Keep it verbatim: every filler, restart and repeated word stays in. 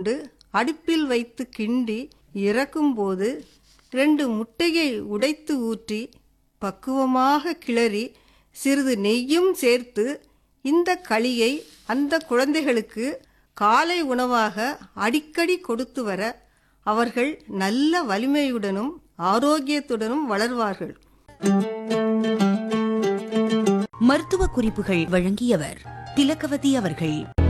கொண்டு அடுப்பில் வைத்து கிண்டி இறக்கும்போது ரெண்டு முட்டையை உடைத்து ஊற்றி பக்குவமாக கிளறி சிறிது நெய்யும் சேர்த்து இந்த களியை அந்த குழந்தைகளுக்கு காலை உணவாக அடிக்கடி கொடுத்து வர அவர்கள் நல்ல வலிமையுடனும் ஆரோக்கியத்துடனும் வளர்வார்கள். மருத்துவ குறிப்புகள் வழங்கியவர் திலகவதி அவர்கள்.